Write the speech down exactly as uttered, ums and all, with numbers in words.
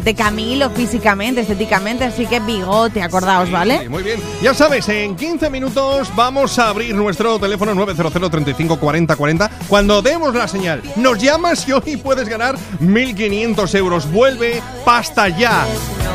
de Camilo físicamente, estéticamente, así que bigote, acordaos, ¿vale? Sí, muy bien. Ya sabes, en quince minutos vamos a abrir nuestro teléfono nueve cero cero, treinta y cinco, cuarenta, cuarenta. Cuando demos la señal, nos llamas y hoy puedes ganar mil quinientos euros. Vuelve Pasta Ya.